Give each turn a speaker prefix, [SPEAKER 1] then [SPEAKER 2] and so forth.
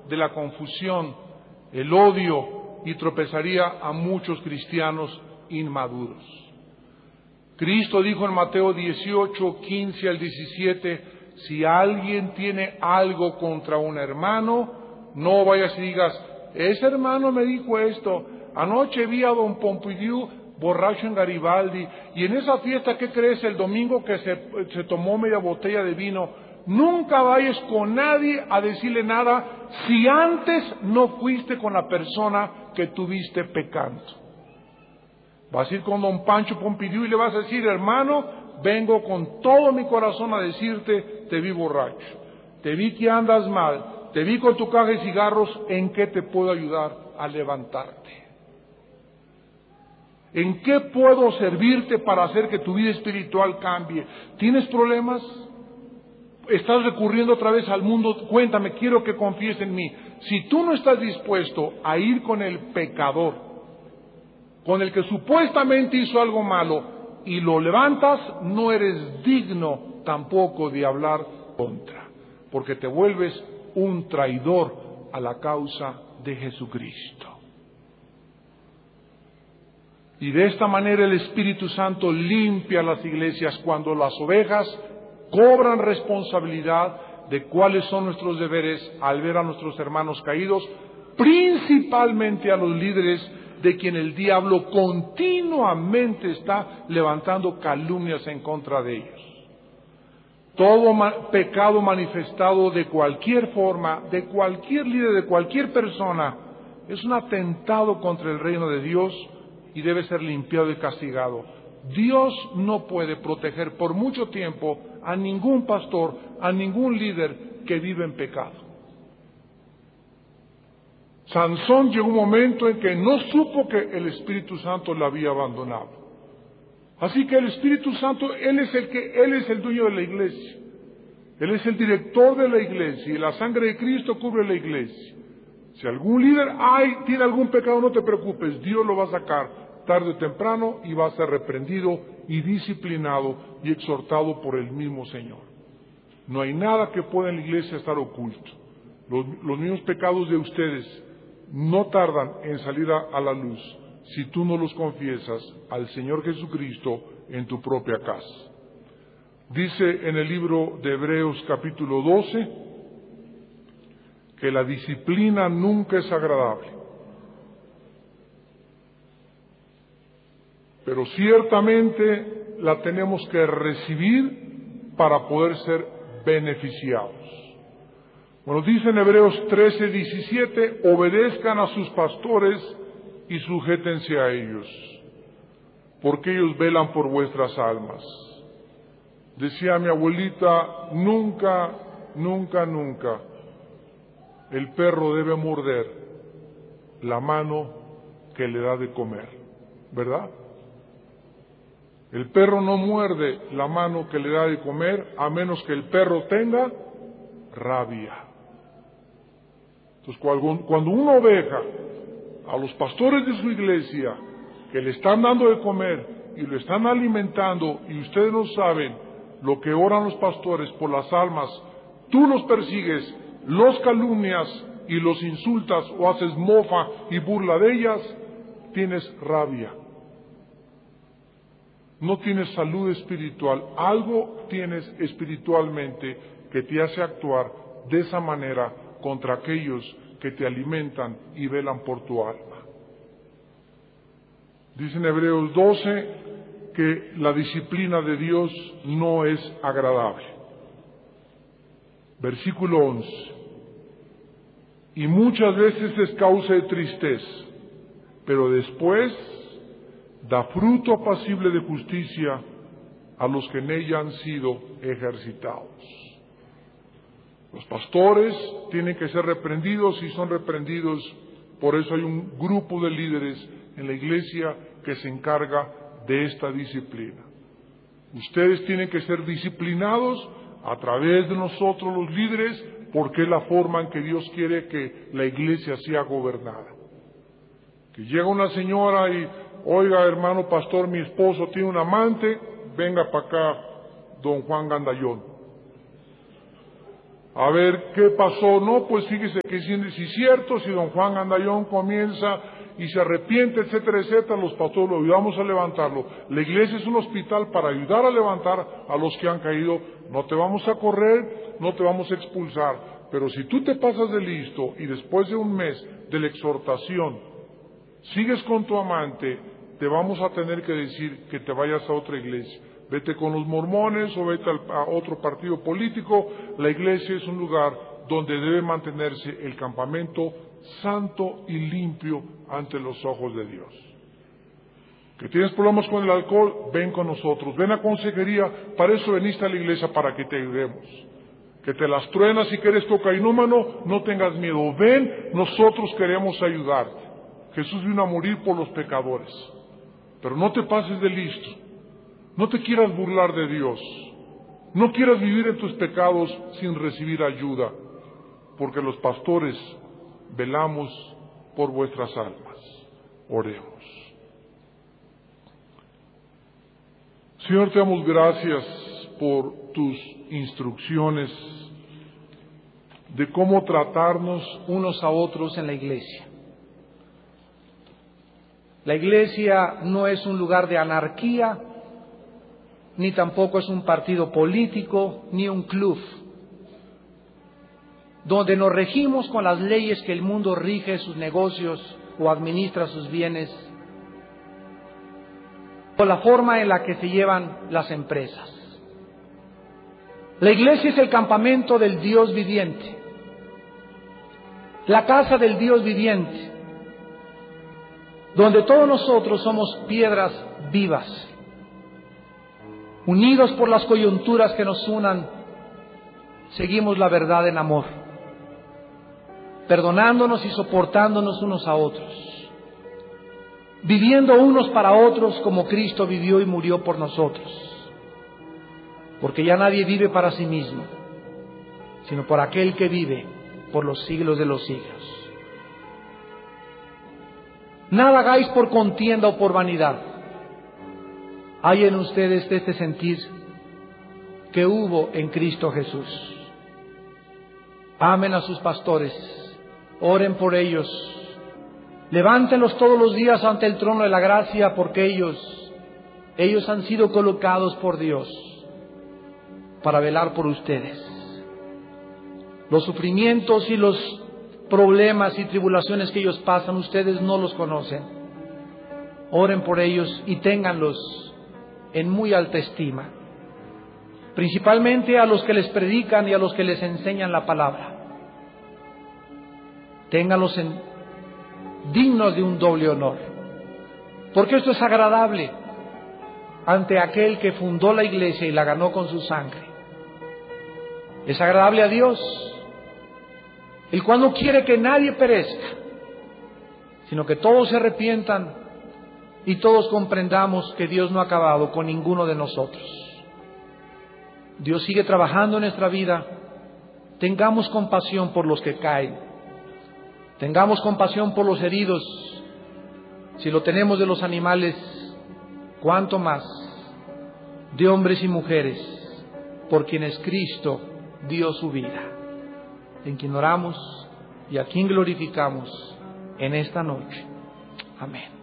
[SPEAKER 1] de la confusión, el odio y tropezaría a muchos cristianos inmaduros. Cristo dijo en Mateo 18, 15 al 17, si alguien tiene algo contra un hermano, no vayas y digas, ese hermano me dijo esto, anoche vi a don Pompidou borracho en Garibaldi, y en esa fiesta, ¿qué crees? El domingo que se tomó media botella de vino. Nunca vayas con nadie a decirle nada si antes no fuiste con la persona que tuviste pecando. Vas a ir con don Pancho Pompidou y le vas a decir, hermano, vengo con todo mi corazón a decirte, te vi borracho, te vi que andas mal, te vi con tu caja de cigarros, ¿en qué te puedo ayudar a levantarte? ¿En qué puedo servirte para hacer que tu vida espiritual cambie? ¿Tienes problemas? ¿Estás recurriendo otra vez al mundo? Cuéntame, quiero que confíes en mí. Si tú no estás dispuesto a ir con el pecador, con el que supuestamente hizo algo malo, y lo levantas, no eres digno tampoco de hablar contra, porque te vuelves un traidor a la causa de Jesucristo. Y de esta manera el Espíritu Santo limpia las iglesias cuando las ovejas cobran responsabilidad de cuáles son nuestros deberes al ver a nuestros hermanos caídos, principalmente a los líderes de quien el diablo continuamente está levantando calumnias en contra de ellos. Todo pecado manifestado de cualquier forma, de cualquier líder, de cualquier persona, es un atentado contra el reino de Dios y debe ser limpiado y castigado. Dios no puede proteger por mucho tiempo a ningún pastor, a ningún líder que vive en pecado. Sansón llegó un momento en que no supo que el Espíritu Santo le había abandonado. Así que el Espíritu Santo, Él es el dueño de la iglesia. Él es el director de la iglesia y la sangre de Cristo cubre la iglesia. Si algún líder tiene algún pecado, no te preocupes, Dios lo va a sacar tarde o temprano y va a ser reprendido y disciplinado y exhortado por el mismo Señor. No hay nada que pueda en la iglesia estar oculto. Los mismos pecados de ustedes no tardan en salir a la luz si tú no los confiesas al Señor Jesucristo en tu propia casa. Dice en el libro de Hebreos capítulo 12 que la disciplina nunca es agradable, pero ciertamente la tenemos que recibir para poder ser beneficiados. Bueno, dice en Hebreos 13:17, obedezcan a sus pastores y sujétense a ellos, porque ellos velan por vuestras almas. Decía mi abuelita, nunca, nunca, nunca el perro debe morder la mano que le da de comer, ¿verdad? El perro no muerde la mano que le da de comer a menos que el perro tenga rabia. Entonces, cuando una oveja, a los pastores de su iglesia, que le están dando de comer y lo están alimentando, y ustedes no saben lo que oran los pastores por las almas, tú los persigues, los calumnias y los insultas o haces mofa y burla de ellas, tienes rabia. No tienes salud espiritual, algo tienes espiritualmente que te hace actuar de esa manera contra aquellos que te alimentan y velan por tu alma. Dice en Hebreos 12 que la disciplina de Dios no es agradable. Versículo 11. Y muchas veces es causa de tristeza, pero después da fruto apacible de justicia a los que en ella han sido ejercitados. Los pastores tienen que ser reprendidos y son reprendidos, por eso hay un grupo de líderes en la iglesia que se encarga de esta disciplina. Ustedes tienen que ser disciplinados a través de nosotros los líderes, porque es la forma en que Dios quiere que la iglesia sea gobernada. Que llega una señora y, oiga hermano pastor, mi esposo tiene un amante, venga para acá don Juan Gandayón. A ver, ¿qué pasó? No, pues fíjese que si es cierto, si don Juan Gandayón comienza y se arrepiente, etcétera, etcétera, los pastores lo ayudamos a levantarlo. La iglesia es un hospital para ayudar a levantar a los que han caído. No te vamos a correr, no te vamos a expulsar. Pero si tú te pasas de listo y después de un mes de la exhortación sigues con tu amante, te vamos a tener que decir que te vayas a otra iglesia. Vete con los mormones o vete a otro partido político. La iglesia es un lugar donde debe mantenerse el campamento santo y limpio ante los ojos de Dios. Que tienes problemas con el alcohol, ven con nosotros, ven a consejería, para eso veniste a la iglesia, para que te ayudemos. Que te las truenas y que eres cocainómano, no tengas miedo, ven, nosotros queremos ayudarte. Jesús vino a morir por los pecadores, pero no te pases de listo. No te quieras burlar de Dios. No quieras vivir en tus pecados sin recibir ayuda, porque los pastores velamos por vuestras almas. Oremos. Señor, te damos gracias por tus instrucciones de cómo tratarnos unos a otros en la iglesia. La iglesia no es un lugar de anarquía, ni tampoco es un partido político, ni un club, donde nos regimos con las leyes que el mundo rige sus negocios o administra sus bienes, o la forma en la que se llevan las empresas. La iglesia es el campamento del Dios viviente, la casa del Dios viviente, donde todos nosotros somos piedras vivas, unidos por las coyunturas que nos unan, seguimos la verdad en amor, perdonándonos y soportándonos unos a otros, viviendo unos para otros como Cristo vivió y murió por nosotros, porque ya nadie vive para sí mismo, sino por aquel que vive por los siglos de los siglos. Nada hagáis por contienda o por vanidad. Hay en ustedes este sentir que hubo en Cristo Jesús. Amen a sus pastores, oren por ellos, levántenlos todos los días ante el trono de la gracia, porque ellos han sido colocados por Dios para velar por ustedes. Los sufrimientos y los problemas y tribulaciones que ellos pasan, ustedes no los conocen. Oren por ellos y ténganlos en muy alta estima, principalmente a los que les predican y a los que les enseñan la palabra. Ténganlos dignos de un doble honor, porque esto es agradable ante aquel que fundó la iglesia y la ganó con su sangre. Es agradable a Dios, el cual no quiere que nadie perezca, sino que todos se arrepientan y todos comprendamos que Dios no ha acabado con ninguno de nosotros. Dios sigue trabajando en nuestra vida. Tengamos compasión por los que caen, tengamos compasión por los heridos. Si lo tenemos de los animales, cuánto más de hombres y mujeres por quienes Cristo dio su vida, en quien oramos y a quien glorificamos en esta noche. Amén.